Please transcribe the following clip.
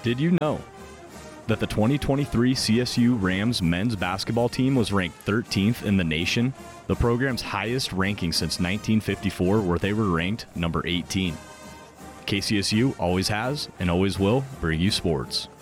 Did you know that the 2023 CSU Rams men's basketball team was ranked 13th in the nation, the program's highest ranking since 1954, where they were ranked number 18. KCSU always has and always will bring you sports.